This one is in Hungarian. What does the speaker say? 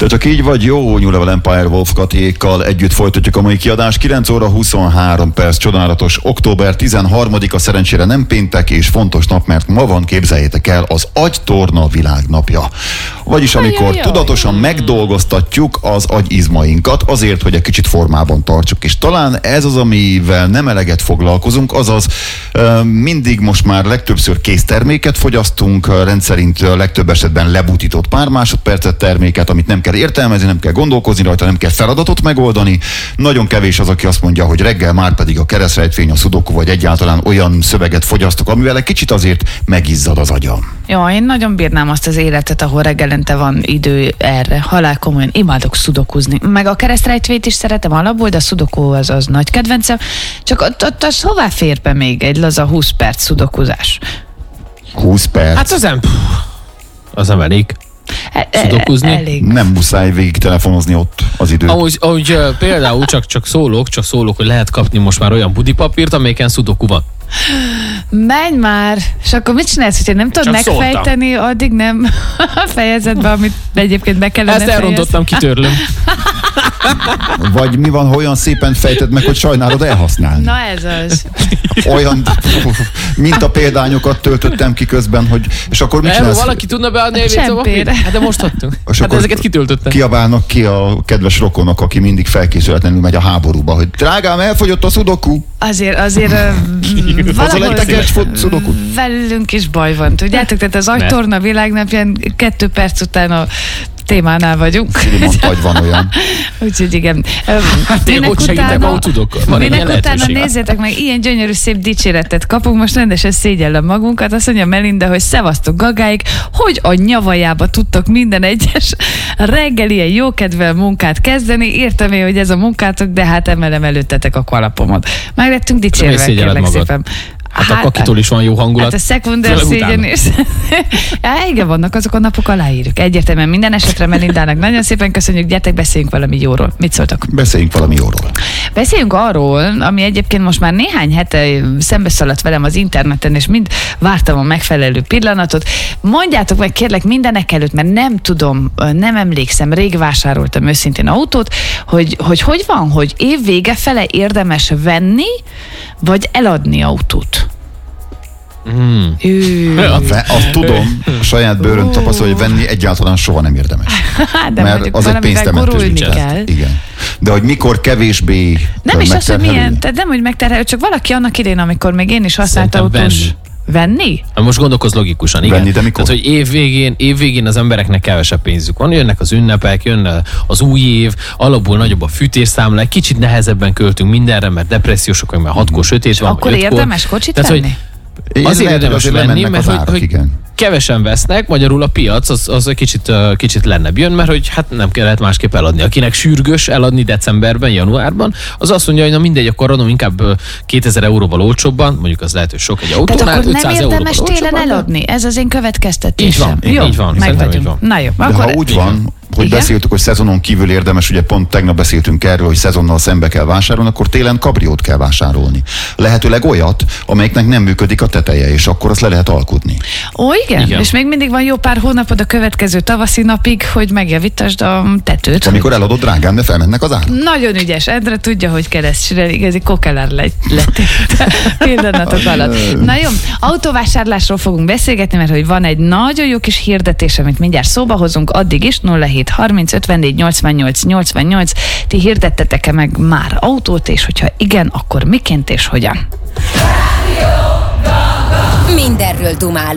Te csak így vagy jó, New Level Empire Wolf Katékkal együtt folytatjuk a mai kiadást. 9 óra 23 perc, csodálatos október 13-a, szerencsére nem péntek, és fontos nap, mert ma van, képzeljétek el, az agytorna világnapja. Vagyis amikor tudatosan megdolgoztatjuk az agyizmainkat azért, hogy egy kicsit formában tartsuk. És talán ez az, amivel nem eleget foglalkozunk, azaz mindig most már legtöbbször készterméket fogyasztunk, rendszerint legtöbb esetben lebutított pár másodpercet terméket, amit nem kell értelmezni, nem kell gondolkozni rajta, nem kell feladatot megoldani. Nagyon kevés az, aki azt mondja, hogy reggel már pedig a keresztrejtvény, a szudoku, vagy egyáltalán olyan szöveget fogyasztok, amivel egy kicsit azért megizzad az agyam. Jó, én nagyon bírnám azt az életet, ahol reggelente van idő erre. Halálkomolyan imádok szudokuzni. Meg a keresztrejtvényt is szeretem alapból, de a szudoku az nagy kedvencem. Csak ott hová fér be még egy laza 20 perc szudokuzás? 20 perc? Hát az nem elég. Szudokuzni. Elég. Nem muszáj végig telefonozni ott az időt. Ahogy például csak szólok, hogy lehet kapni most már olyan budipapírt, amelyiken szudoku van. Menj már! És akkor mit csinálsz, hogyha nem tudod Csak megfejteni, szóltam. Addig nem fejezed be, amit egyébként be kellene fejezni. Ezt elrontottam, kitörlöm. Vagy mi van, ha olyan szépen fejted meg, hogy sajnálod elhasználni? Na ez az. Olyan mintapéldányokat töltöttem ki közben, hogy... És akkor mit csinálsz? Valaki tudna beadni egy vécóvapírt? Hát de most hagytunk. Hát ezeket kitöltöttem. Kiabálnak ki a kedves rokonok, aki mindig felkészületlenül megy a háborúba, hogy drágám, elfogyott a szudoku. Azért valahol velünk is baj van, tudjátok? Tehát az agytorna világnapján 2 perc után a témánál vagyunk. Vagy van olyan. Úgyhogy igen. Minek utána nézzétek meg, ilyen gyönyörű szép dicséretet kapunk, most rendesen szégyellem magunkat. Azt mondja Melinda, hogy szevasztok gagáig, hogy a nyavajába tudtok minden egyes reggel ilyen jókedvel munkát kezdeni. Értem én, hogy ez a munkátok, de hát emelem előttetek a kalapomot. Meg lettünk dicsérve, kérlek szépen. Hát a kakitól is van jó hangulat. Hát a szekunder szégyen is. Igen, vannak azok a napok, aláírjuk. Egyértelműen minden esetre Melindának nagyon szépen köszönjük, gyertek, beszéljünk valami jóról. Mit szóltak? Beszéljünk valami jóról. Beszéljünk arról, ami egyébként most már néhány hete szembeszaladt velem az interneten, és mind vártam a megfelelő pillanatot. Mondjátok meg kérlek mindenek előtt, mert nem tudom, nem emlékszem, rég vásároltam őszintén autót, hogy van, hogy év vége fele érdemes venni, vagy eladni autót. Azt tudom, a saját bőrön tapasztal, hogy venni egyáltalán soha nem érdemes. De mert az egy pénztemetős. Igen. De hogy mikor kevésbé nem is az, hogy milyen, tehát nem, hogy megterhelő, csak valaki annak idején, amikor még én is használtam autós. Venni? Most gondolkozz logikusan, igen. Venni, de mikor? Tehát, hogy év végén az embereknek kevesebb pénzük van. Jönnek az ünnepek, jön az új év, alapból nagyobb a fűtésszámla, egy kicsit nehezebben költünk mindenre, mert depressziósok, mert 6-kor sötét van. Akkor érdemes kocsit venni? Azért érdemes venni, mert hogy kevesen vesznek, magyarul a piac az egy kicsit lennebb jön, mert hogy hát nem kellett másképp eladni. Akinek sürgős eladni decemberben, januárban, az azt mondja, hogy na mindegy, akkor adom inkább 2000 euróval olcsóbban, mondjuk az lehet, hogy sok egy autónál, 500 euróval érdemes télen eladni? Ez az én következtetésem. Így van. Meg vagyunk. Na jó, de ha úgy van, hogy beszéltük, hogy szezonon kívül érdemes, ugye pont tegnap beszéltünk erről, hogy szezonnal szembe kell vásárolni, akkor télen kabriót kell vásárolni. Lehetőleg olyat, amelyiknek nem működik a teteje, és akkor azt le lehet alkudni. Ó, igen. És még mindig van jó pár hónapod a következő tavaszi napig, hogy megjavítasd a tetőt. Amikor eladod drágán, de felmennek az árak. Nagyon ügyes. Endre tudja, hogy kell ezt csinálni. Igazi kokelár lett pillanatok alatt. Na jó, autóvásárlásról fogunk beszélgetni, mert hogy van egy nagyon jó kis hirdetés, amit mindjárt szóba hozunk, addig is 0730 54 88 88. Ti hirdettetek-e meg már autót, és hogyha igen, akkor miként és hogyan? Mindenről dumálunk.